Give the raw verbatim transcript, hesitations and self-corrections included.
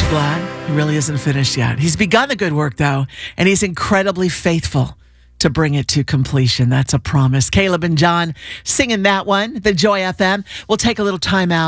glad he really isn't finished yet. He's begun the good work, though, and he's incredibly faithful to bring it to completion. That's a promise. Caleb and John singing that one, the Joy F M. We'll take a little time out.